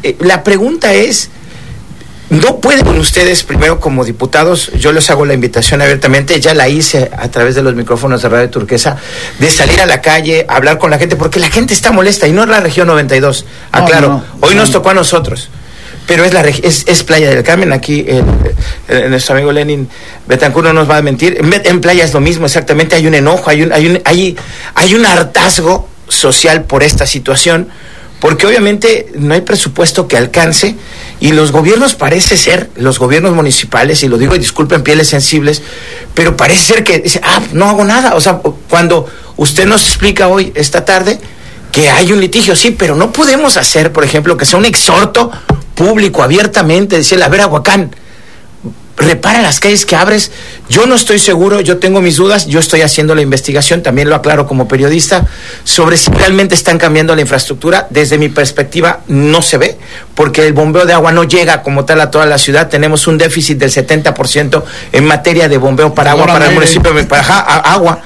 la pregunta es, ¿no pueden ustedes, primero como diputados, yo les hago la invitación abiertamente, ya la hice a través de los micrófonos de Radio Turquesa, de salir a la calle, hablar con la gente, porque la gente está molesta, y no es la región 92, aclaro, hoy nos tocó a nosotros, pero es Playa del Carmen, aquí nuestro amigo Lenin Betancur no nos va a mentir, en Playa es lo mismo, exactamente, hay un enojo, hay un hartazgo social por esta situación, porque obviamente no hay presupuesto que alcance, y los gobiernos los gobiernos municipales, y lo digo y disculpen pieles sensibles, pero parece ser que dice, no hago nada. O sea, cuando usted nos explica hoy, esta tarde, que hay un litigio, sí, pero no podemos hacer, por ejemplo, que sea un exhorto público, abiertamente, decirle, a ver, Aguacán, repara las calles que abres. Yo no estoy seguro, yo tengo mis dudas, yo estoy haciendo la investigación, también lo aclaro como periodista, sobre si realmente están cambiando la infraestructura. Desde mi perspectiva no se ve, porque el bombeo de agua no llega como tal a toda la ciudad. Tenemos un déficit del 70% en materia de bombeo para agua, para el municipio, para agua.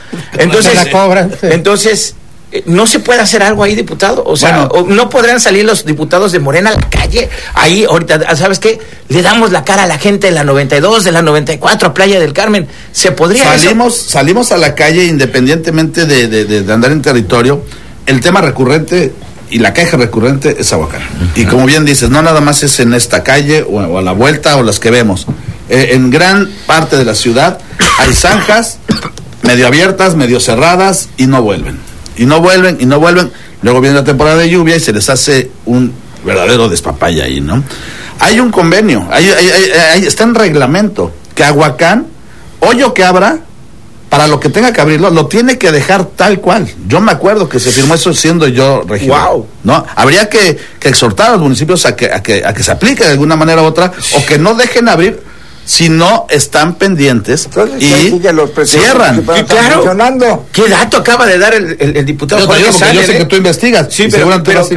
Entonces, ¿no se puede hacer algo ahí, diputado? O sea, ¿no podrán salir los diputados de Morena a la calle? Ahí, ahorita, ¿sabes qué? Le damos la cara a la gente de la 92, de la 94, a Playa del Carmen. ¿Se podría Salimos a la calle independientemente de andar en territorio. El tema recurrente y la queja recurrente es Aguacán. Y como bien dices, no nada más es en esta calle o a la vuelta o las que vemos. En gran parte de la ciudad hay zanjas medio abiertas, medio cerradas y no vuelven. Y no vuelven. Luego viene la temporada de lluvia y se les hace un verdadero despapalle ahí, ¿no? Hay un convenio, está en reglamento, que Aguacán, hoyo que abra, para lo que tenga que abrirlo, lo tiene que dejar tal cual. Yo me acuerdo que se firmó eso siendo yo regidor. Wow. ¿No? Habría que exhortar a los municipios a que se aplique de alguna manera u otra, o que no dejen abrir si no están pendientes. Entonces, y cierran. Claro. ¿Qué dato acaba de dar el diputado Jorge Saller? Yo sé que tú investigas. Sí, pero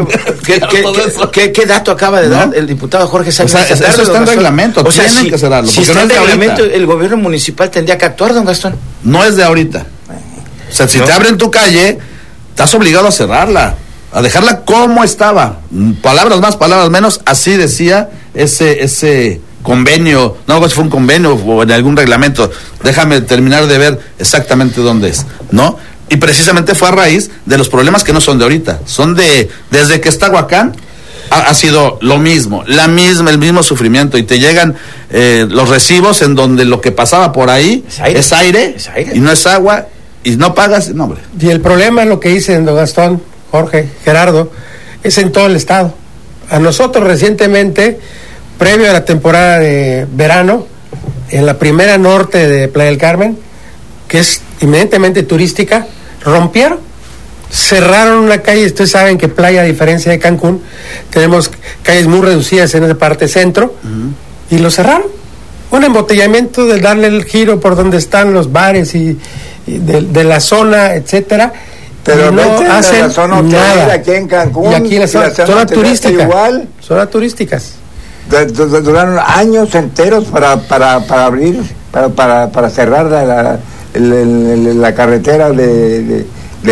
¿qué dato acaba de dar el diputado Jorge Saller? O sea, eso está en reglamento, tienen que cerrarlo. Si está en reglamento, el gobierno municipal tendría que actuar, don Gastón. No es de ahorita. O sea, si te abren tu calle, estás obligado a cerrarla, a dejarla como estaba. Palabras más, palabras menos, así decía ese convenio, no sé si fue un convenio o en algún reglamento, déjame terminar de ver exactamente dónde es, ¿no? Y precisamente fue a raíz de los problemas que no son de ahorita, son desde que está Aguacán, ha sido lo mismo, el mismo sufrimiento, y te llegan los recibos en donde lo que pasaba por ahí es aire y no es agua, y no pagas, no, hombre. Y el problema, lo que dicen don Gastón, Jorge, Gerardo, es en todo el estado. A nosotros recientemente, previo a la temporada de verano, en la primera norte de Playa del Carmen, que es inmediatamente turística, cerraron una calle. Ustedes saben que Playa, a diferencia de Cancún, tenemos calles muy reducidas en esa parte centro, y lo cerraron. Un embotellamiento de darle el giro por donde están los bares y de la zona, etcétera. Pero no hacen la zona nada aquí en Cancún, y aquí en la zona turística igual. Zona turísticas. Duraron años enteros para abrir, para cerrar la carretera de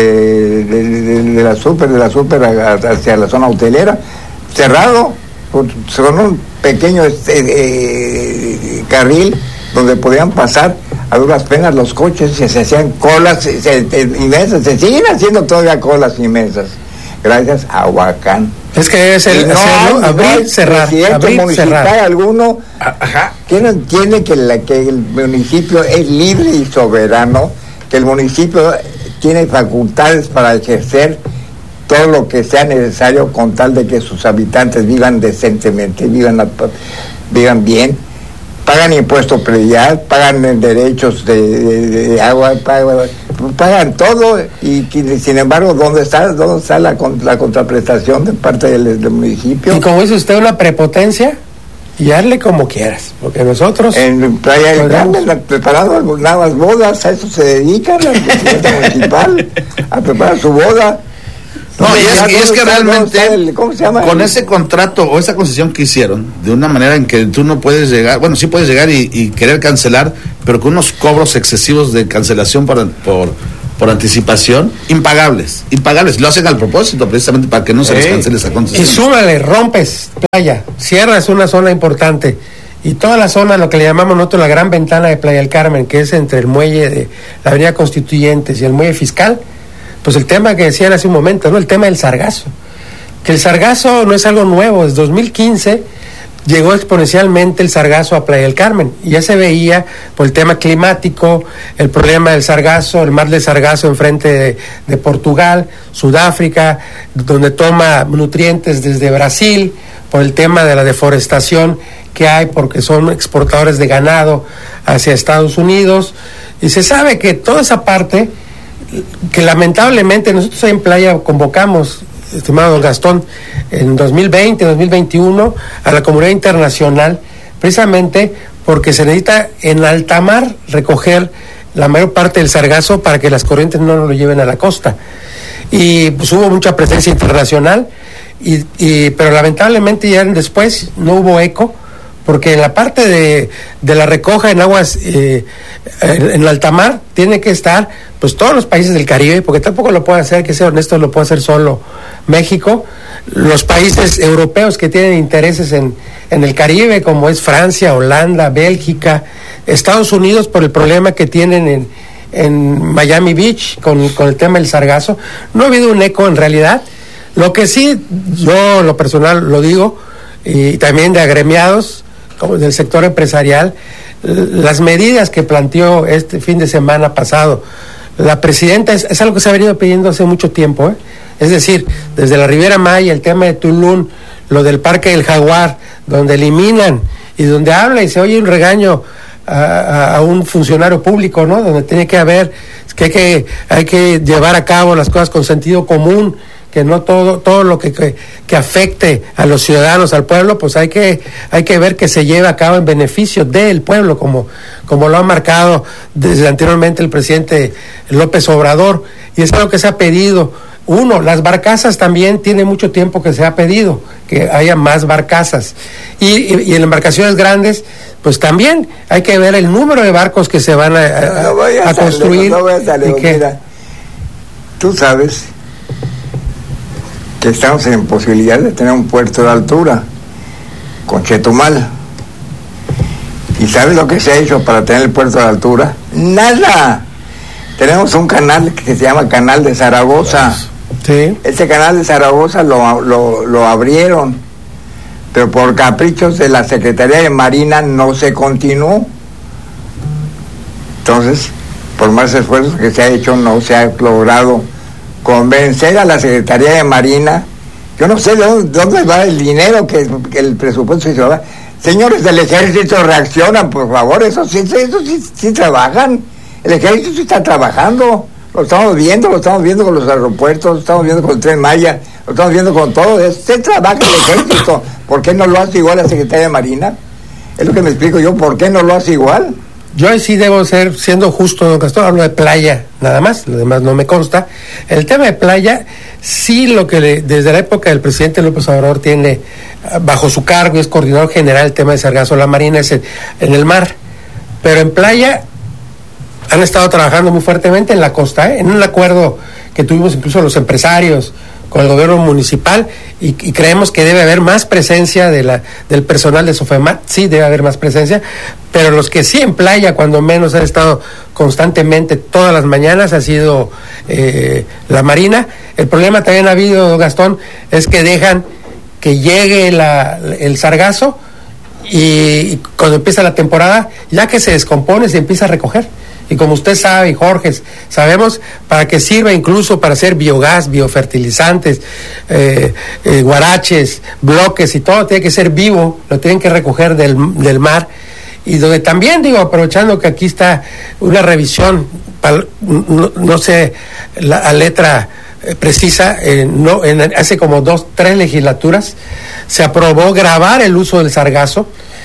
la super hacia la zona hotelera, cerrado con un pequeño carril donde podían pasar a duras penas los coches, y se hacían colas inmensas, se siguen haciendo todavía colas inmensas, gracias a Aguacán. Es que es abrir, cerrar, abrir, cerrar. Alguno que no entiende que el municipio es libre y soberano, que el municipio tiene facultades para ejercer todo lo que sea necesario con tal de que sus habitantes vivan decentemente, vivan bien, pagan impuesto predial, pagan derechos de agua, pagan todo, y sin embargo, ¿dónde está la contraprestación de parte del municipio? Y como dice usted, una prepotencia, y hazle como quieras, porque nosotros en Playa del Carmen preparado nuevas bodas, a eso se dedican la presidenta municipal, a preparar su boda. No, y es que realmente, ¿cómo se llama? Con ese contrato o esa concesión que hicieron, de una manera en que tú no puedes llegar, sí puedes llegar y querer cancelar, pero con unos cobros excesivos de cancelación por por anticipación, impagables, lo hacen al propósito precisamente para que no se les cancele esa concesión. Y súmale, rompes playa, cierras una zona importante y toda la zona, lo que le llamamos nosotros la gran ventana de Playa del Carmen, que es entre el muelle de la avenida Constituyentes y el muelle Fiscal, pues el tema que decían hace un momento, ¿no? El tema del sargazo, que el sargazo no es algo nuevo, desde 2015 llegó exponencialmente el sargazo a Playa del Carmen y ya se veía por el tema climático, el problema del sargazo, el mar del sargazo enfrente de Portugal, Sudáfrica, donde toma nutrientes desde Brasil, por el tema de la deforestación que hay porque son exportadores de ganado hacia Estados Unidos, y se sabe que toda esa parte, que lamentablemente nosotros en Playa convocamos, estimado don Gastón, en 2020, 2021, a la comunidad internacional, precisamente porque se necesita en alta mar recoger la mayor parte del sargazo para que las corrientes no lo lleven a la costa. Y pues hubo mucha presencia internacional, pero lamentablemente ya después no hubo eco, porque en la parte de la recoja en aguas en alta mar tiene que estar pues todos los países del Caribe, porque tampoco lo puede hacer, que sea honesto, lo puede hacer solo México, los países europeos que tienen intereses en el Caribe, como es Francia, Holanda, Bélgica, Estados Unidos, por el problema que tienen en Miami Beach con el tema del sargazo. No ha habido un eco en realidad. Lo que sí, yo lo personal lo digo, y también de agremiados, como del sector empresarial, las medidas que planteó este fin de semana pasado la presidenta es algo que se ha venido pidiendo hace mucho tiempo, es decir, desde la Riviera Maya, el tema de Tulum, lo del Parque del Jaguar, donde eliminan y donde habla y se oye un regaño a un funcionario público, ¿no? Donde tiene que haber, que hay que llevar a cabo las cosas con sentido común, que no todo lo que afecte a los ciudadanos, al pueblo, pues hay que ver que se lleve a cabo en beneficio del pueblo, como lo ha marcado desde anteriormente el presidente López Obrador, y es algo que se ha pedido. Las barcazas también tiene mucho tiempo que se ha pedido que haya más barcazas, y en embarcaciones grandes pues también hay que ver el número de barcos que se van a construir. Mira, tú sabes que estamos en posibilidad de tener un puerto de altura con Chetumal. ¿Y sabes lo que se ha hecho para tener el puerto de altura? ¡Nada! Tenemos un canal que se llama Canal de Zaragoza. Sí. Ese canal de Zaragoza lo abrieron, pero por caprichos de la Secretaría de Marina no se continuó. Entonces, por más esfuerzos que se ha hecho, no se ha logrado convencer a la Secretaría de Marina. Yo no sé de dónde va el dinero que el presupuesto se va. Señores del ejército, reaccionan, por favor. Eso sí trabajan. El ejército sí está trabajando. Lo estamos viendo con los aeropuertos, lo estamos viendo con el Tren Maya, lo estamos viendo con todo. Se trabaja el ejército. ¿Por qué no lo hace igual la Secretaría de Marina? Es lo que me explico yo. ¿Por qué no lo hace igual? Yo ahí sí debo siendo justo, don Castor, hablo de playa, nada más, lo demás no me consta. El tema de playa, sí, lo que desde la época del presidente López Obrador tiene bajo su cargo, es coordinador general el tema de sargazo, la marina es en el mar, pero en playa han estado trabajando muy fuertemente en la costa, en un acuerdo que tuvimos incluso los empresarios con el gobierno municipal, y creemos que debe haber más presencia del personal de Sofemat, sí debe haber más presencia, pero los que sí en playa, cuando menos han estado constantemente todas las mañanas, ha sido la Marina. El problema también ha habido, Gastón, es que dejan que llegue el sargazo, y cuando empieza la temporada, ya que se descompone, se empieza a recoger. Y como usted sabe, y Jorge, sabemos para qué sirve, incluso para hacer biogás, biofertilizantes, guaraches, bloques y todo, tiene que ser vivo, lo tienen que recoger del mar. Y donde también, aprovechando que aquí está una revisión, no sé la letra precisa, hace como 2-3 legislaturas se aprobó gravar el uso del sargazo.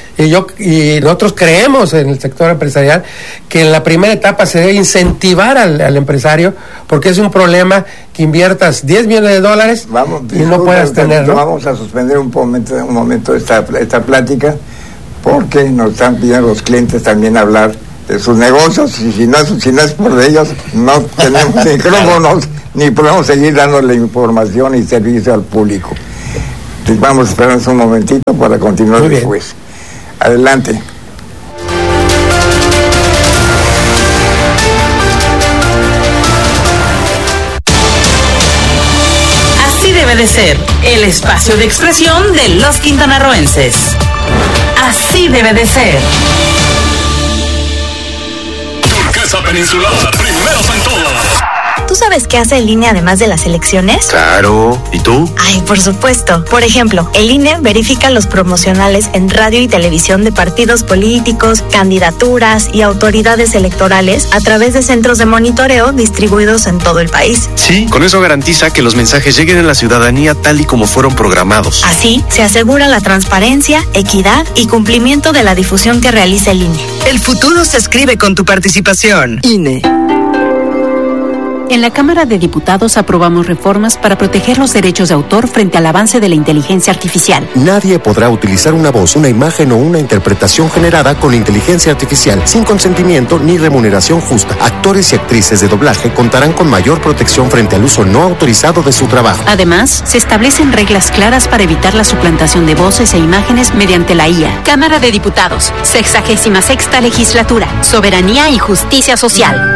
Y nosotros creemos en el sector empresarial que en la primera etapa se debe incentivar al empresario, porque es un problema que inviertas $10 millones y no puedas tenerlo. Vamos a suspender un momento esta plática, porque nos están pidiendo los clientes también hablar de sus negocios, y si no es por ellos, no tenemos micrófonos ni podemos seguir dándole información y servicio al público. Entonces, vamos a esperarnos un momentito para continuar después. Adelante. Así debe de ser el espacio de expresión de los quintanarroenses. Así debe de ser. Turquesa Peninsular, primeros en todo. ¿Tú sabes qué hace el INE además de las elecciones? Claro, ¿y tú? Ay, por supuesto. Por ejemplo, el INE verifica los promocionales en radio y televisión de partidos políticos, candidaturas y autoridades electorales a través de centros de monitoreo distribuidos en todo el país. Sí, con eso garantiza que los mensajes lleguen a la ciudadanía tal y como fueron programados. Así, se asegura la transparencia, equidad y cumplimiento de la difusión que realiza el INE. El futuro se escribe con tu participación. INE. En la Cámara de Diputados aprobamos reformas para proteger los derechos de autor frente al avance de la inteligencia artificial. Nadie podrá utilizar una voz, una imagen o una interpretación generada con inteligencia artificial sin consentimiento ni remuneración justa. Actores y actrices de doblaje contarán con mayor protección frente al uso no autorizado de su trabajo. Además, se establecen reglas claras para evitar la suplantación de voces e imágenes mediante la IA. Cámara de Diputados, 66ª Legislatura, Soberanía y Justicia Social.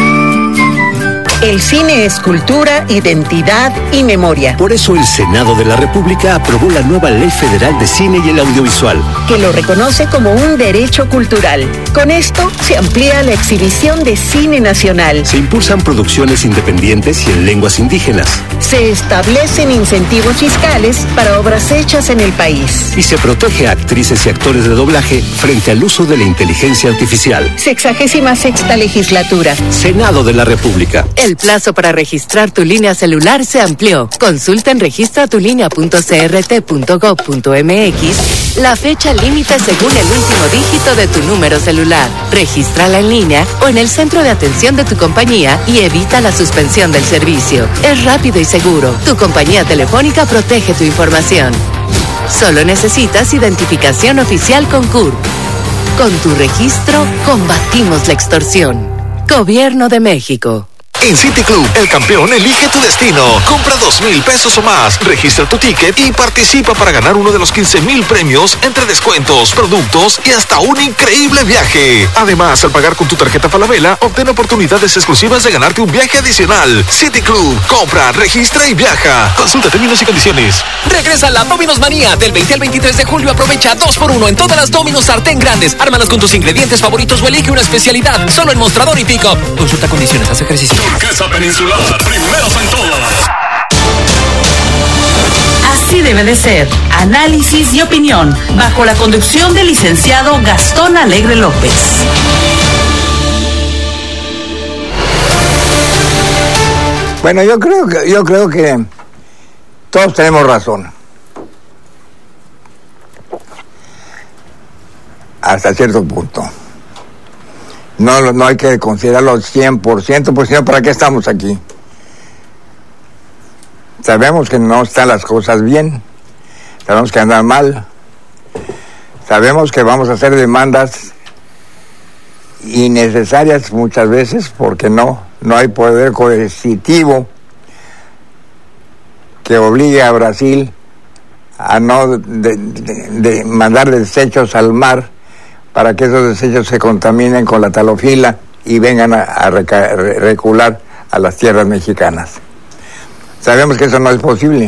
El cine es cultura, identidad y memoria. Por eso el Senado de la República aprobó la nueva Ley Federal de Cine y el Audiovisual, que lo reconoce como un derecho cultural. Con esto se amplía la exhibición de cine nacional. Se impulsan producciones independientes y en lenguas indígenas. Se establecen incentivos fiscales para obras hechas en el país. Y se protege a actrices y actores de doblaje frente al uso de la inteligencia artificial. 66ª Legislatura. Senado de la República. El plazo para registrar tu línea celular se amplió. Consulta en registratulinea.crt.gov.mx la fecha límite según el último dígito de tu número celular. Regístrala en línea o en el centro de atención de tu compañía y evita la suspensión del servicio. Es rápido y seguro. Tu compañía telefónica protege tu información. Solo necesitas identificación oficial con CURP. Con tu registro, combatimos la extorsión. Gobierno de México. En City Club, el campeón elige tu destino. Compra 2,000 pesos o más, registra tu ticket y participa para ganar uno de los 15,000 premios entre descuentos, productos y hasta un increíble viaje. Además, al pagar con tu tarjeta Falabella, obtén oportunidades exclusivas de ganarte un viaje adicional. City Club, compra, registra y viaja. Consulta términos y condiciones. Regresa la Domino's Manía. Del 20 al 23 de julio aprovecha 2x1 en todas las Domino's sartén grandes. Ármalas con tus ingredientes favoritos o elige una especialidad. Solo en Mostrador y Pick-up. Consulta condiciones, haz ejercicio. Turquesa Peninsular, primeros en todo. Así debe de ser. Análisis y opinión, bajo la conducción del licenciado Gastón Alegre López. Bueno, yo creo que todos tenemos razón. Hasta cierto punto. No hay que considerarlo 100%, pues si no, ¿para qué estamos aquí? Sabemos que no están las cosas bien, sabemos que andan mal, sabemos que vamos a hacer demandas innecesarias muchas veces porque no hay poder coercitivo que obligue a Brasil a no de mandar desechos al mar para que esos desechos se contaminen con la talofila y vengan a recular a las tierras mexicanas. Sabemos que eso no es posible.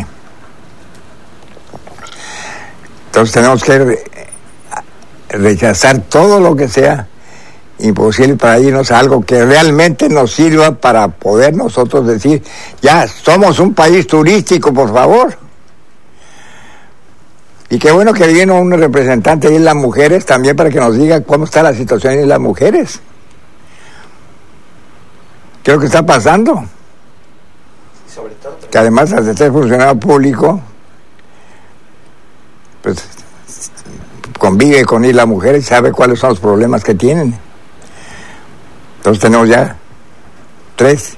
Entonces tenemos que rechazar todo lo que sea imposible para irnos a algo que realmente nos sirva para poder nosotros decir, ya somos un país turístico, por favor. Y qué bueno que viene un representante ahí en las mujeres también para que nos diga cómo está la situación en las mujeres. ¿Qué es lo que está pasando? Sobre todo, que además al ser funcionario público, pues convive con la mujer y sabe cuáles son los problemas que tienen. Entonces tenemos ya tres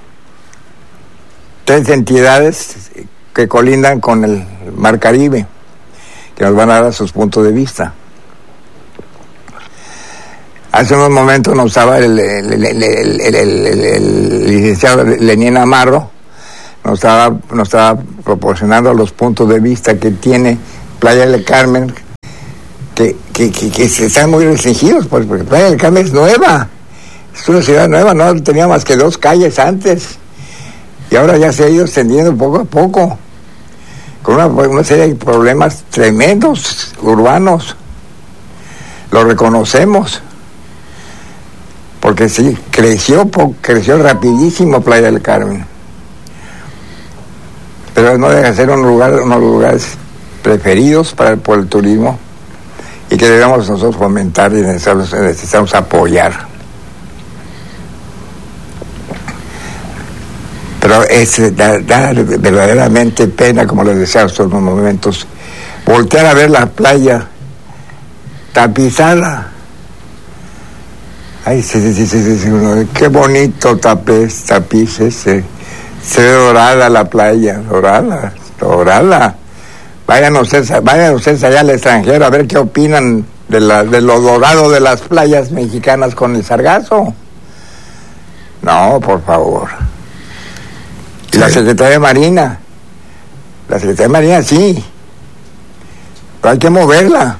entidades que colindan con el Mar Caribe, que nos van a dar sus puntos de vista. Hace unos momentos nos estaba el licenciado Lenín Amarro, nos estaba proporcionando los puntos de vista que tiene Playa del Carmen, que están muy restringidos, porque Playa del Carmen es nueva, es una ciudad nueva, no tenía más que 2 calles antes, y ahora ya se ha ido extendiendo poco a poco, con una serie de problemas tremendos, urbanos. Lo reconocemos, porque sí, creció rapidísimo Playa del Carmen, pero no deja de ser uno de los lugares preferidos por el turismo, y que debemos nosotros fomentar y necesitamos apoyar. Pero da verdaderamente pena, como les decía en estos momentos, voltear a ver la playa tapizada. Ay, sí, qué bonito tapices, se ve dorada la playa, dorada. Vayan ustedes allá al extranjero a ver qué opinan de lo dorado de las playas mexicanas con el sargazo. No, por favor. Y la Secretaría de Marina sí, pero hay que moverla.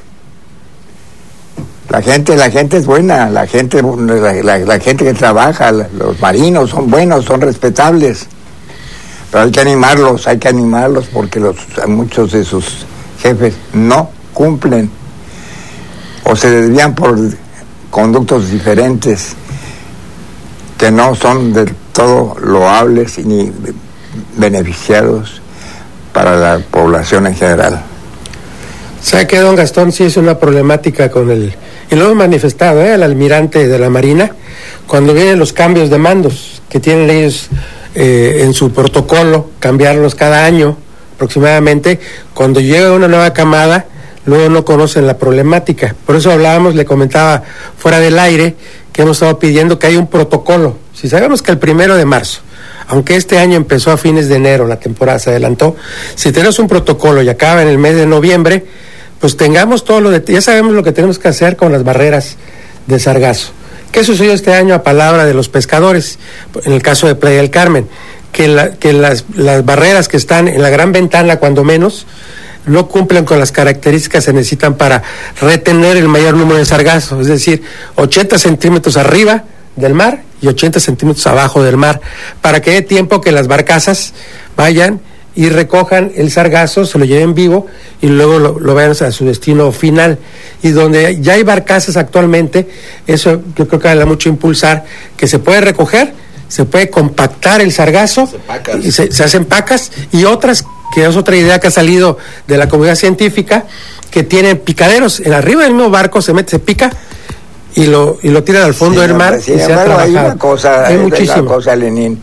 La gente es buena, la gente que trabaja, los marinos son buenos, son respetables, pero hay que animarlos porque muchos de sus jefes no cumplen o se desvían por conductos diferentes que no son del todo loables ni beneficiados para la población en general. ¿Sabe qué, don Gastón? Sí es una problemática con y lo hemos manifestado, el almirante de la Marina, cuando vienen los cambios de mandos que tienen ellos en su protocolo, cambiarlos cada año aproximadamente, cuando llega una nueva camada, luego no conocen la problemática. Por eso le comentaba fuera del aire, que hemos estado pidiendo que haya un protocolo. Si sabemos que el 1 de marzo, aunque este año empezó a fines de enero, la temporada se adelantó, si tenemos un protocolo y acaba en el mes de noviembre, pues tengamos ya sabemos lo que tenemos que hacer con las barreras de sargazo. ¿Qué sucedió este año a palabra de los pescadores? En el caso de Playa del Carmen, que las barreras que están en la Gran Ventana, cuando menos, no cumplen con las características que se necesitan para retener el mayor número de sargazo, es decir, 80 centímetros arriba del mar y 80 centímetros abajo del mar, para que dé tiempo que las barcazas vayan y recojan el sargazo, se lo lleven vivo y luego lo vayan a su destino final. Y donde ya hay barcazas actualmente, eso yo creo que vale mucho impulsar, que se puede recoger, se puede compactar el sargazo, y se hacen pacas, y otras, que es otra idea que ha salido de la comunidad científica, que tienen picaderos, en arriba del mismo barco se pica, y lo tiran al fondo del mar, y se ha trabajado. Hay una cosa, Lenín.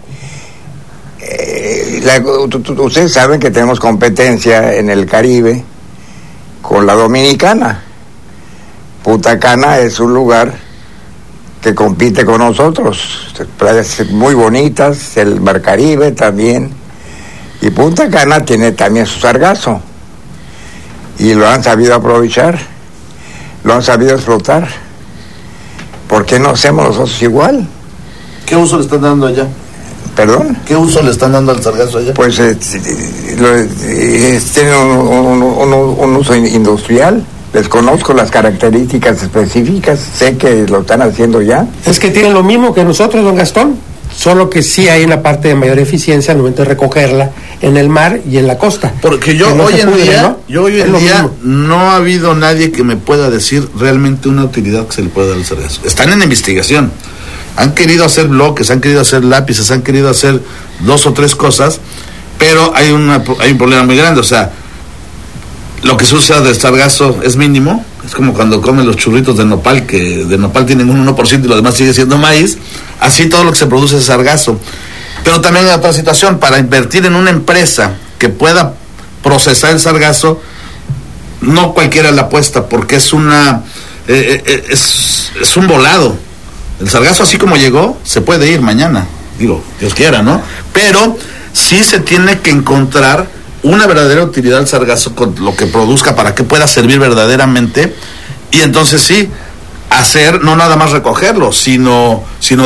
Ustedes saben que tenemos competencia en el Caribe con la Dominicana. Punta Cana es un lugar que compite con nosotros, playas muy bonitas, el Mar Caribe también, y Punta Cana tiene también su sargazo, y lo han sabido aprovechar, lo han sabido explotar. ¿Por qué no hacemos nosotros igual? ¿Qué uso le están dando allá? ¿Perdón? ¿Qué uso le están dando al sargazo allá? Pues tiene un uso industrial. Desconozco las características específicas, sé que lo están haciendo ya. Es que tienen lo mismo que nosotros, don Gastón, solo que sí hay una parte de mayor eficiencia al momento de recogerla en el mar y en la costa. Porque hoy en día no ha habido nadie que me pueda decir realmente una utilidad que se le pueda dar al sargazo. Están en investigación. Han querido hacer bloques, han querido hacer lápices, han querido hacer 2 o 3 cosas, pero hay un problema muy grande. O sea, lo que se usa de sargazo es mínimo. Es como cuando comen los churritos de nopal, que de nopal tienen un 1% y lo demás sigue siendo maíz. Así todo lo que se produce es sargazo. Pero también hay otra situación: para invertir en una empresa que pueda procesar el sargazo, no cualquiera la apuesta, porque es un volado. El sargazo, así como llegó, se puede ir mañana, digo, Dios quiera, ¿no? Pero sí se tiene que encontrar una verdadera utilidad al sargazo con lo que produzca para que pueda servir verdaderamente, y entonces sí, hacer, no nada más recogerlo, sino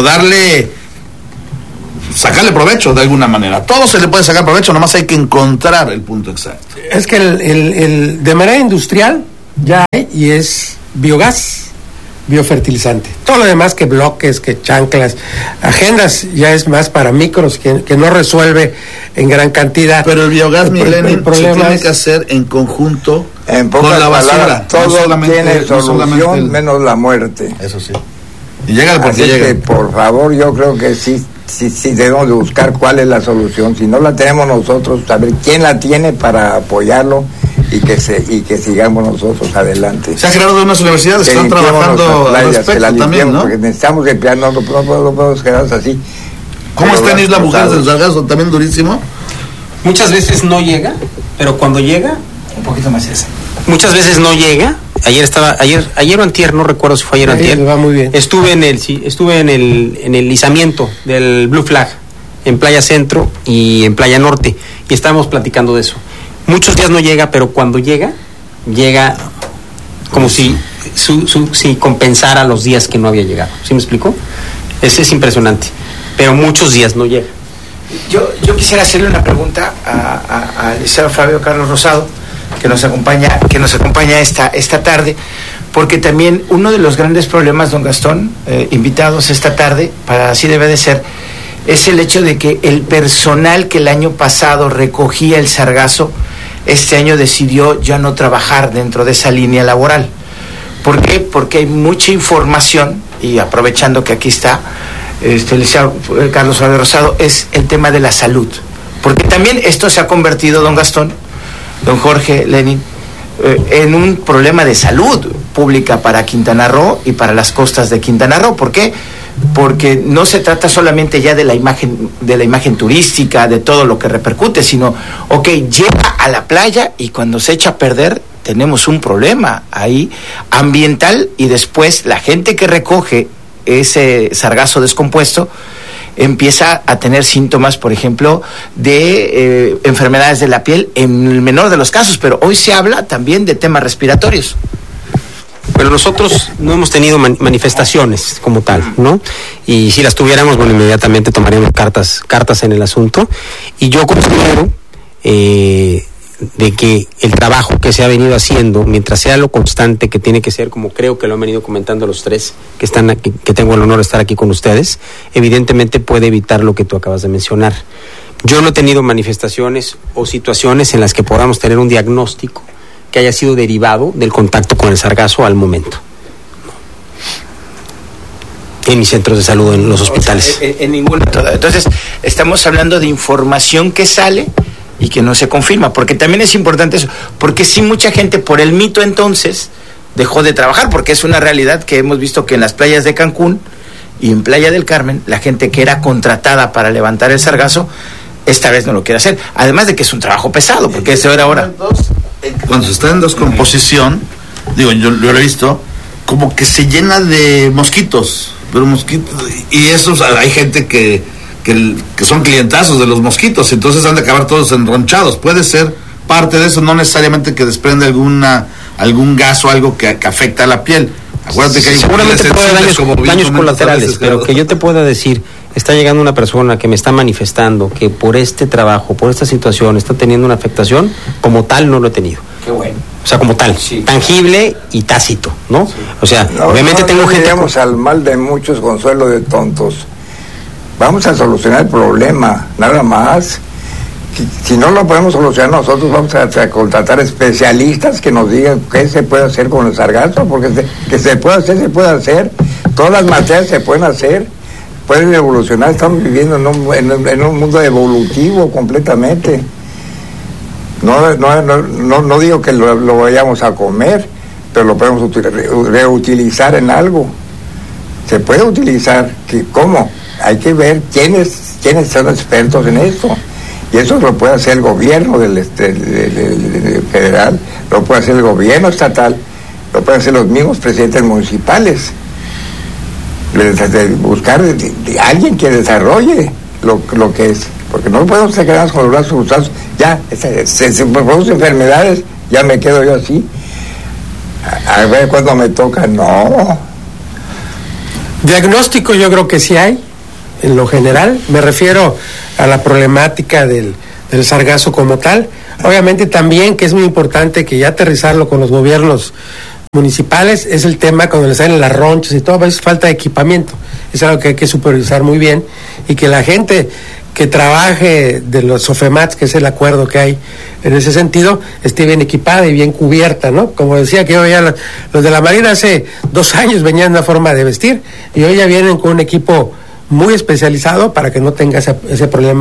sacarle provecho de alguna manera. Todo se le puede sacar provecho, nomás hay que encontrar el punto exacto. Es que el de manera industrial ya hay, y es biogás, biofertilizante. Todo lo demás que bloques, que chanclas, agendas, ya es más para micros que no resuelve en gran cantidad. Pero el biogás, el problema se tiene es que hacer en conjunto con la basura. Palabras, todo tiene solución menos la muerte. Eso sí. Y llega porque así llega. Que, por favor, yo creo que sí debemos de buscar cuál es la solución. Si no la tenemos nosotros, saber quién la tiene para apoyarlo y que sigamos nosotros adelante. Se ha creado unas universidades que están trabajando al respecto también, ¿no? Porque necesitamos emplear, no podemos quedarnos así. ¿Cómo está en Isla Mujeres del Sargazo? ¿También durísimo? Muchas veces no llega, pero cuando llega, un poquito más esa. Muchas veces no llega. Ayer o antier, no recuerdo si fue ayer o antier. Va muy bien. Estuve en el izamiento del Blue Flag en Playa Centro y en Playa Norte y estábamos platicando de eso. Muchos días no llega, pero cuando llega como si compensara los días que no había llegado. ¿Sí me explico? Ese es impresionante. Pero muchos días no llega. Yo quisiera hacerle una pregunta al licenciado Flavio Carlos Rosado, que nos acompaña esta tarde, porque también uno de los grandes problemas, don Gastón, invitados esta tarde, para así debe de ser, es el hecho de que el personal que el año pasado recogía el sargazo, este año decidió ya no trabajar dentro de esa línea laboral. ¿Por qué? Porque hay mucha información, y aprovechando que aquí está el licenciado Carlos Flavio Rosado, es el tema de la salud. Porque también esto se ha convertido, don Gastón, don Jorge, Lenin, en un problema de salud pública para Quintana Roo y para las costas de Quintana Roo. ¿Por qué? Porque no se trata solamente ya de la imagen turística, de todo lo que repercute, sino, llega a la playa y cuando se echa a perder tenemos un problema ahí ambiental, y después la gente que recoge ese sargazo descompuesto empieza a tener síntomas, por ejemplo, de enfermedades de la piel, en el menor de los casos, pero hoy se habla también de temas respiratorios. Pero nosotros no hemos tenido manifestaciones como tal, ¿no? Y si las tuviéramos, bueno, inmediatamente tomaríamos cartas en el asunto. Y yo considero de que el trabajo que se ha venido haciendo, mientras sea lo constante que tiene que ser, como creo que lo han venido comentando los tres que están aquí, que tengo el honor de estar aquí con ustedes, evidentemente puede evitar lo que tú acabas de mencionar. Yo no he tenido manifestaciones o situaciones en las que podamos tener un diagnóstico que haya sido derivado del contacto con el sargazo al momento. En mis centros de salud, en los hospitales. En ninguna. Entonces, estamos hablando de información que sale y que no se confirma, porque también es importante eso, porque sí, mucha gente por el mito entonces dejó de trabajar, porque es una realidad que hemos visto que en las playas de Cancún y en Playa del Carmen, la gente que era contratada para levantar el sargazo, esta vez no lo quiere hacer, además de que es un trabajo pesado, porque es de hora a hora. Cuando se está en descomposición, yo lo he visto, como que se llena de mosquitos, pero mosquitos, y esos, hay gente que son clientazos de los mosquitos, entonces han de acabar todos enronchados. Puede ser parte de eso, no necesariamente que desprende algún gas o algo que afecta a la piel. Acuérdate que hay seguramente puede haber daños colaterales, pero que yo te pueda decir, está llegando una persona que me está manifestando que por este trabajo, por esta situación, está teniendo una afectación, como tal no lo he tenido. Qué bueno. O sea, como tal, sí, tangible y tácito, ¿no? Sí. O sea, obviamente tengo gente... Llegamos al mal de muchos, consuelo de tontos. Vamos a solucionar el problema, nada más. Si no lo podemos solucionar nosotros, vamos a contratar especialistas que nos digan qué se puede hacer con el sargazo, porque que se puede hacer. Todas las materias se pueden hacer, pueden evolucionar. Estamos viviendo en un mundo evolutivo completamente. No digo que lo vayamos a comer, pero lo podemos reutilizar en algo. Se puede utilizar. ¿Cómo? Hay que ver quiénes son expertos en esto. Y eso lo puede hacer el gobierno del federal, lo puede hacer el gobierno estatal, lo pueden hacer los mismos presidentes municipales. Buscar alguien que desarrolle lo que es, porque no podemos quedarnos con los brazos cruzados. Ya, se producen enfermedades, ya me quedo yo así. A ver cuándo me toca. No, Diagnóstico yo creo que sí hay, en lo general. Me refiero a la problemática del sargazo como tal. Obviamente también, que es muy importante que ya aterrizarlo con los gobiernos municipales, es el tema cuando les salen las ronchas y todo, a veces falta de equipamiento. Es algo que hay que supervisar muy bien y que la gente que trabaje de los SOFEMATS, que es el acuerdo que hay en ese sentido, esté bien equipada y bien cubierta, ¿no? Como decía que hoy ya los de la Marina hace 2 años venían de una forma de vestir y hoy ya vienen con un equipo muy especializado para que no tenga ese problema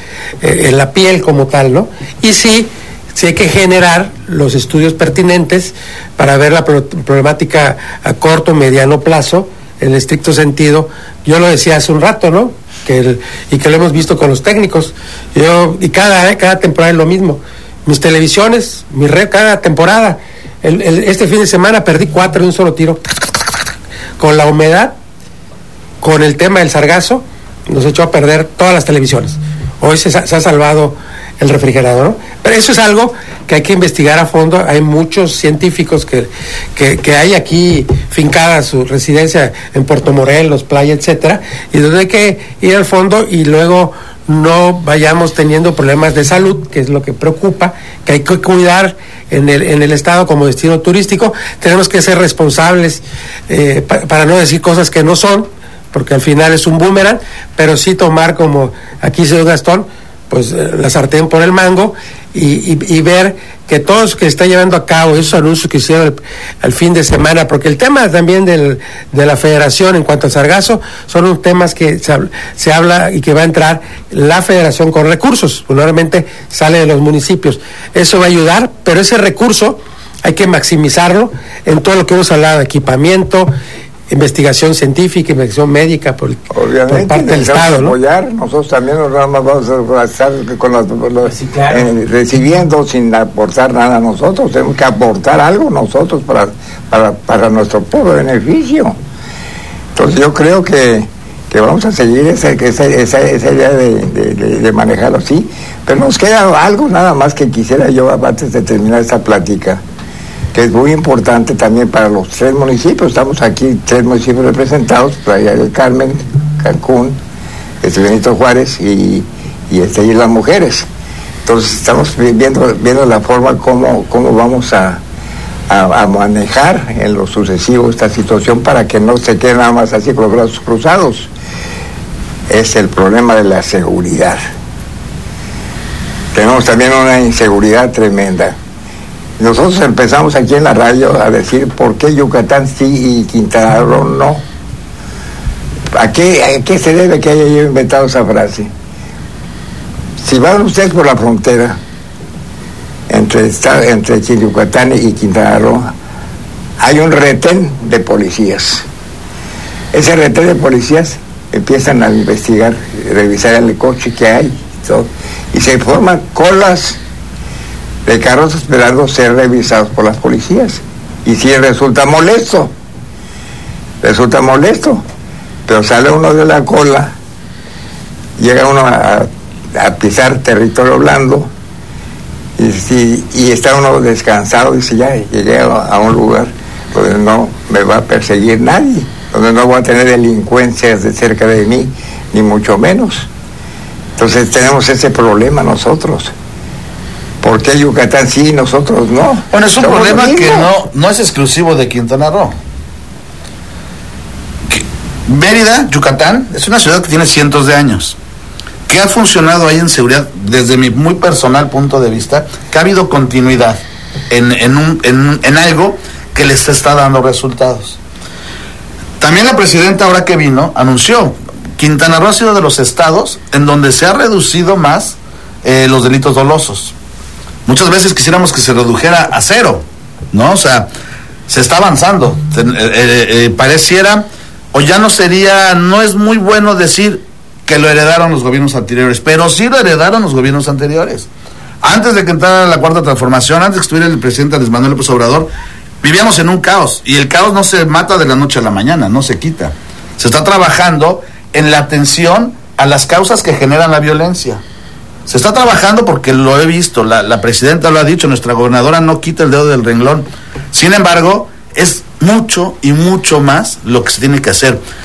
en la piel como tal, ¿no? Y sí hay que generar los estudios pertinentes para ver la problemática a corto, mediano plazo, en el estricto sentido. Yo lo decía hace un rato, ¿no? Y que lo hemos visto con los técnicos. Y cada temporada es lo mismo. Mis televisiones, cada temporada. Este fin de semana perdí 4 de un solo tiro. Con la humedad, con el tema del sargazo, nos echó a perder todas las televisiones. Hoy se ha salvado el refrigerador, ¿no? Pero eso es algo que hay que investigar a fondo. Hay muchos científicos que hay aquí fincada su residencia en Puerto Morelos, Playa, etcétera, y donde hay que ir al fondo y luego no vayamos teniendo problemas de salud, que es lo que preocupa, que hay que cuidar en el estado como destino turístico. Tenemos que ser responsables para no decir cosas que no son, porque al final es un boomerang, pero sí tomar, como aquí dice Gastón, pues la sartén por el mango y ver que todos que está llevando a cabo esos anuncios que hicieron al fin de semana, porque el tema también de la federación en cuanto al sargazo son unos temas que se habla y que va a entrar la federación con recursos, normalmente sale de los municipios. Eso va a ayudar, pero ese recurso hay que maximizarlo en todo lo que hemos hablado, equipamiento, investigación científica, investigación médica por parte del Estado, ¿no? Apoyar. Nosotros también nos vamos a estar sí, claro. Recibiendo sin aportar nada a nosotros. Tenemos que aportar algo nosotros para nuestro propio beneficio. Entonces yo creo que vamos a seguir esa idea de manejarlo así, pero nos queda algo nada más que quisiera yo, antes de terminar esta plática, que es muy importante también para los 3 municipios. Estamos aquí 3 municipios representados, Playa del Carmen, Cancún, Benito Juárez y Islas Mujeres. Entonces estamos viendo la forma cómo vamos a manejar en lo sucesivo esta situación para que no se quede nada más así con los brazos cruzados. Es el problema de la seguridad. Tenemos también una inseguridad tremenda. Nosotros empezamos aquí en la radio a decir por qué Yucatán sí y Quintana Roo no. ¿A qué se debe que haya yo inventado esa frase? Si van ustedes por la frontera entre Yucatán y Quintana Roo, hay un retén de policías. Ese retén de policías empiezan a investigar, revisar el coche que hay, todo, y se forman colas de carros esperando ser revisados por las policías. Y sí resulta molesto, pero sale uno de la cola, llega uno a pisar territorio blando y está uno descansado y dice, ya llegué a un lugar donde no me va a perseguir nadie, donde no voy a tener delincuencias de cerca de mí, ni mucho menos. Entonces tenemos ese problema nosotros. ¿Por qué Yucatán sí y nosotros no? Bueno, es un problema que no es exclusivo de Quintana Roo. Mérida, Yucatán, es una ciudad que tiene cientos de años, que ha funcionado ahí en seguridad, desde mi muy personal punto de vista, que ha habido continuidad en algo que les está dando resultados. También la presidenta, ahora que vino, anunció, Quintana Roo ha sido de los estados en donde se ha reducido más los delitos dolosos. Muchas veces quisiéramos que se redujera a 0, ¿no? O sea, se está avanzando. Pareciera, o ya no es muy bueno decir que lo heredaron los gobiernos anteriores, pero sí lo heredaron los gobiernos anteriores. Antes de que entrara la Cuarta Transformación, antes de que estuviera el presidente Andrés Manuel López Obrador, vivíamos en un caos, y el caos no se mata de la noche a la mañana, no se quita. Se está trabajando en la atención a las causas que generan la violencia. Se está trabajando porque lo he visto, la presidenta lo ha dicho, nuestra gobernadora no quita el dedo del renglón. Sin embargo, es mucho y mucho más lo que se tiene que hacer.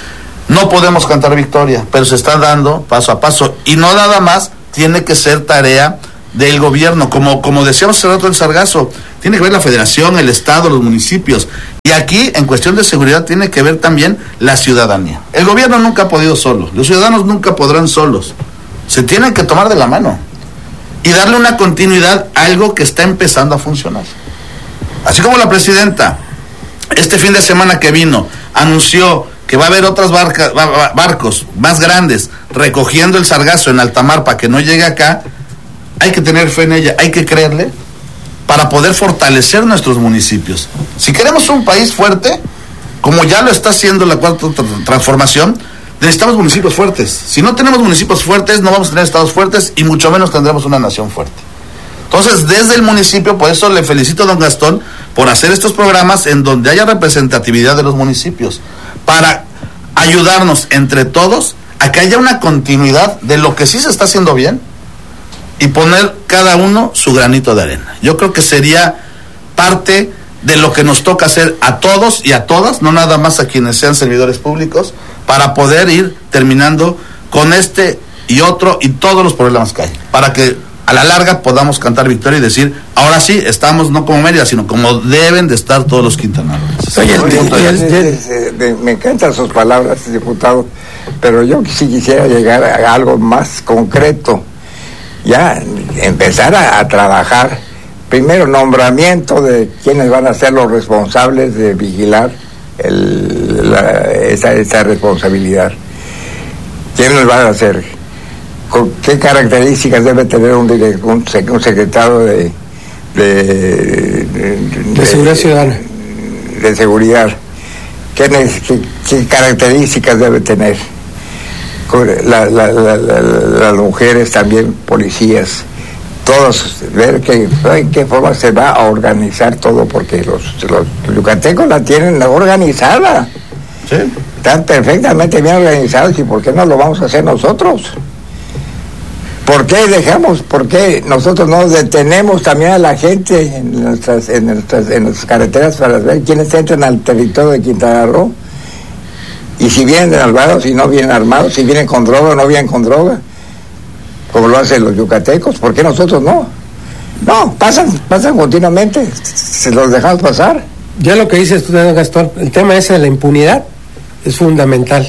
No podemos cantar victoria, pero se está dando paso a paso. Y no nada más tiene que ser tarea del gobierno, como decíamos hace rato el Sargazo, tiene que ver la federación, el estado, los municipios. Y aquí, en cuestión de seguridad, tiene que ver también la ciudadanía. El gobierno nunca ha podido solo, los ciudadanos nunca podrán solos. Se tienen que tomar de la mano y darle una continuidad a algo que está empezando a funcionar. Así como la presidenta, este fin de semana que vino, anunció que va a haber otros barcos más grandes recogiendo el sargazo en alta mar para que no llegue acá, hay que tener fe en ella, hay que creerle para poder fortalecer nuestros municipios. Si queremos un país fuerte, como ya lo está haciendo la cuarta transformación, necesitamos municipios fuertes. Si no tenemos municipios fuertes, no vamos a tener estados fuertes y mucho menos tendremos una nación fuerte. Entonces, desde el municipio, por eso le felicito a don Gastón por hacer estos programas en donde haya representatividad de los municipios, para ayudarnos entre todos a que haya una continuidad de lo que sí se está haciendo bien y poner cada uno su granito de arena. Yo creo que sería parte de lo que nos toca hacer a todos y a todas, no nada más a quienes sean servidores públicos, para poder ir terminando con este y otro y todos los problemas que hay, para que a la larga podamos cantar victoria y decir, ahora sí, estamos no como Mérida, sino como deben de estar todos los quintanarroenses. Me encantan sus palabras, diputado, pero yo sí quisiera llegar a algo más concreto. Ya empezar a trabajar, primero nombramiento de quienes van a ser los responsables de vigilar esa responsabilidad. ¿Quiénes van a ser? ¿Con qué características debe tener un secretario de seguridad ciudadana? De seguridad. ¿Qué características debe tener? Las mujeres también, policías, todos, ver qué forma se va a organizar todo, porque los yucatecos la tienen organizada. Sí. Están perfectamente bien organizados, y ¿por qué no lo vamos a hacer nosotros? ¿Por qué nosotros no detenemos también a la gente en nuestras carreteras para ver quiénes entran al territorio de Quintana Roo? Y si vienen armados, si no vienen armados, si vienen con droga o no vienen con droga, como lo hacen los yucatecos, ¿por qué nosotros no? No, pasan continuamente, se los dejamos pasar. Ya lo que dices tú, Gastón, el tema ese de la impunidad es fundamental.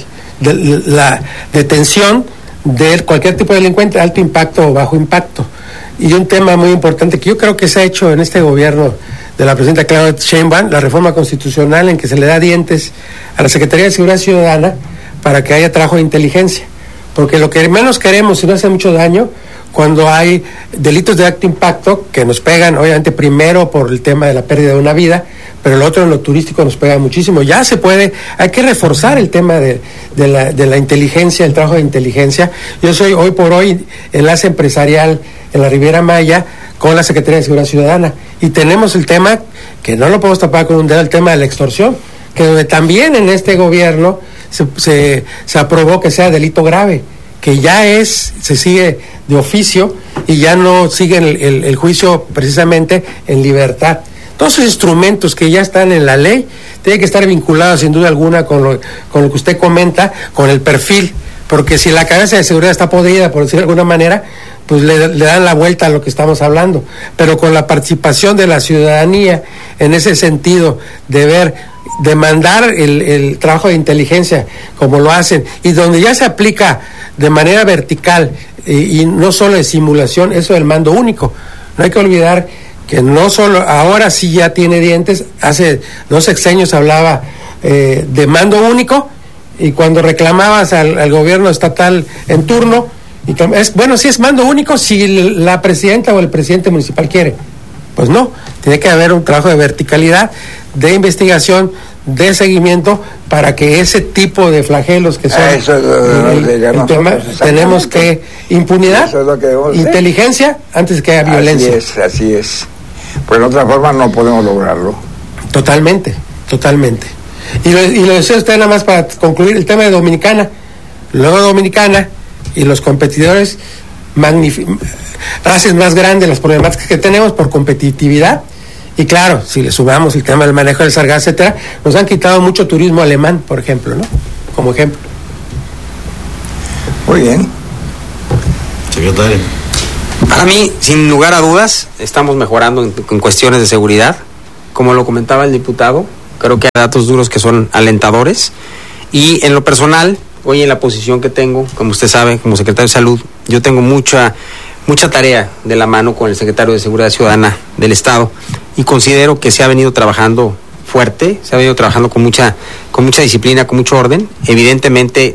La detención de cualquier tipo de delincuente, alto impacto o bajo impacto. Y un tema muy importante que yo creo que se ha hecho en este gobierno de la presidenta Claudia Sheinbaum, la reforma constitucional en que se le da dientes a la Secretaría de Seguridad Ciudadana para que haya trabajo de inteligencia. Porque lo que menos queremos, y no hace mucho daño, cuando hay delitos de alto impacto que nos pegan, obviamente primero por el tema de la pérdida de una vida, pero el otro en lo turístico nos pega muchísimo. Ya se puede, hay que reforzar el tema de la inteligencia, el trabajo de inteligencia. Yo soy hoy por hoy enlace empresarial en la Riviera Maya con la Secretaría de Seguridad Ciudadana, y tenemos el tema, que no lo podemos tapar con un dedo, el tema de la extorsión, que donde también en este gobierno se aprobó que sea delito grave, que ya se sigue de oficio y ya no sigue el juicio precisamente en libertad. Todos esos instrumentos que ya están en la ley tienen que estar vinculados sin duda alguna con lo que usted comenta, con el perfil, porque si la cabeza de seguridad está podrida, por decirlo de alguna manera, pues le dan la vuelta a lo que estamos hablando. Pero con la participación de la ciudadanía en ese sentido, de demandar el trabajo de inteligencia como lo hacen, y donde ya se aplica de manera vertical y no solo de simulación, eso del mando único. No hay que olvidar que no solo, ahora sí ya tiene dientes, hace 2 sexenios hablaba de mando único, y cuando reclamabas al gobierno estatal en turno, sí es mando único si la presidenta o el presidente municipal quiere. Pues no, tiene que haber un trabajo de verticalidad, de investigación, de seguimiento, para que ese tipo de flagelos que son tenemos que impunidad, inteligencia antes que haya violencia. Así es. Pues de otra forma no podemos lograrlo. Totalmente. Y lo decía usted nada más para concluir el tema de Dominicana. Luego Dominicana y los competidores hacen más grandes las problemáticas que tenemos por competitividad. Y claro, si le sumamos el tema del manejo del sargazo, etcétera, nos han quitado mucho turismo alemán, por ejemplo, ¿no? Como ejemplo. Muy bien. Secretario. Para mí, sin lugar a dudas, estamos mejorando en cuestiones de seguridad. Como lo comentaba el diputado, creo que hay datos duros que son alentadores. Y en lo personal, hoy en la posición que tengo, como usted sabe, como secretario de Salud, yo tengo mucha tarea de la mano con el secretario de Seguridad Ciudadana del Estado, y considero que se ha venido trabajando fuerte, se ha venido trabajando con mucha disciplina, con mucho orden. Evidentemente,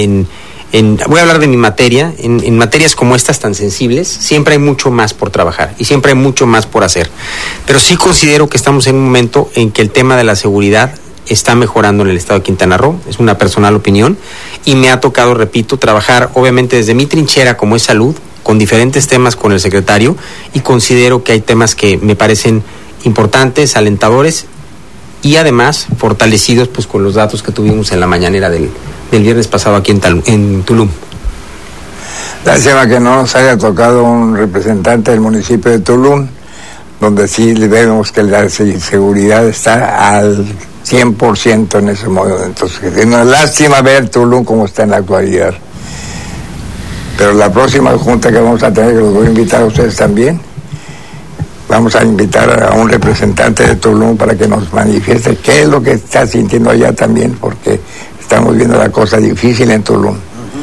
voy a hablar de mi materia, en materias como estas tan sensibles, siempre hay mucho más por trabajar y siempre hay mucho más por hacer. Pero sí considero que estamos en un momento en que el tema de la seguridad está mejorando en el estado de Quintana Roo, es una personal opinión, y me ha tocado, repito, trabajar obviamente desde mi trinchera como es salud, con diferentes temas con el secretario, y considero que hay temas que me parecen importantes, alentadores, y además fortalecidos pues con los datos que tuvimos en la mañanera del viernes pasado aquí en Tulum. Lástima que no nos haya tocado un representante del municipio de Tulum, donde sí vemos que la seguridad está al 100% en ese momento. Es una lástima ver Tulum como está en la actualidad. Pero la próxima junta que vamos a tener, que los voy a invitar a ustedes también, vamos a invitar a un representante de Tulum para que nos manifieste qué es lo que está sintiendo allá también, porque estamos viendo la cosa difícil en Tulum.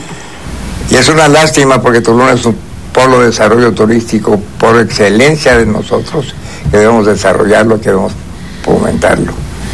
Y es una lástima porque Tulum es un polo de desarrollo turístico por excelencia de nosotros, que debemos desarrollarlo, que debemos fomentarlo.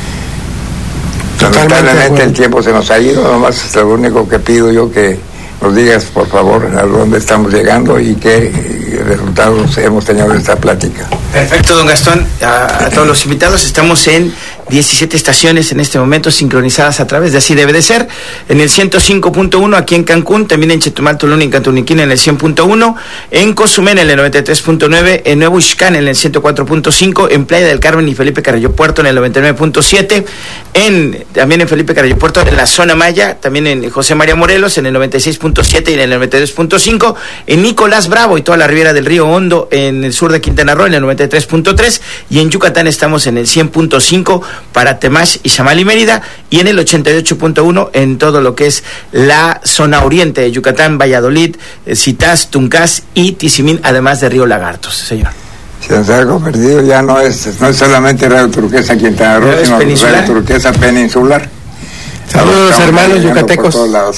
Lamentablemente el tiempo se nos ha ido, nomás es lo único que pido yo, que nos digas por favor a dónde estamos llegando y qué resultados hemos tenido de esta plática. Perfecto, don Gastón. A todos los invitados, estamos en 17 estaciones en este momento sincronizadas a través de Así Debe de Ser, en el 105.1 aquí en Cancún, también en Chetumal, Tulum y en Cantuniquín en el 100.1, en Cozumel en el 93.9, en Nuevo Ixcán en el 104.5, en Playa del Carmen y Felipe Carrillo Puerto en el 99.7, también en Felipe Carrillo Puerto en la zona Maya, también en José María Morelos en el 96.7 y en el 92.5, en Nicolás Bravo y toda la Riviera del Río Hondo en el sur de Quintana Roo en el 93.3, y en Yucatán estamos en el 100.5 para Temax, Izamal y Mérida, y en el 88.1 en todo lo que es la zona oriente de Yucatán, Valladolid, Citas, Tuncás y Tizimín, además de Río Lagartos, señor. Se nos ha convertido, ya no es solamente Radio Turquesa Quintana Roo, sino Radio Turquesa Peninsular. Saludos, hermanos yucatecos.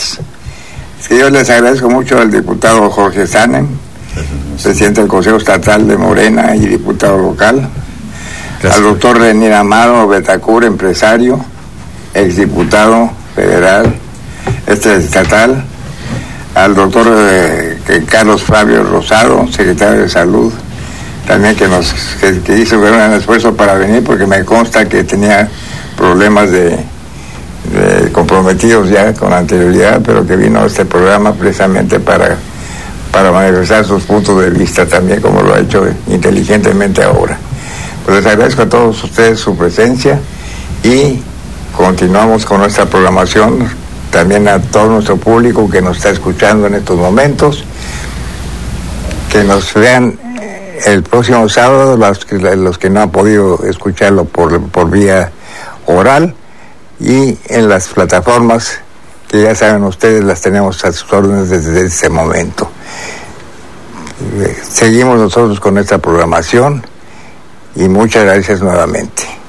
Sí, yo les agradezco mucho al diputado Jorge Sanem, presidente del Consejo Estatal de Morena y diputado local. Gracias. Al doctor René Amaro Betacur, empresario, exdiputado federal, estatal. Al doctor Carlos Fabio Rosado, secretario de Salud, también que hizo un gran esfuerzo para venir, porque me consta que tenía problemas de comprometidos ya con anterioridad, pero que vino a este programa precisamente para manifestar sus puntos de vista también, como lo ha hecho inteligentemente ahora. Pues les agradezco a todos ustedes su presencia y continuamos con nuestra programación, también a todo nuestro público que nos está escuchando en estos momentos, que nos vean el próximo sábado, los que no han podido escucharlo por vía oral, y en las plataformas que ya saben ustedes, las tenemos a sus órdenes desde ese momento. Seguimos nosotros con esta programación y muchas gracias nuevamente.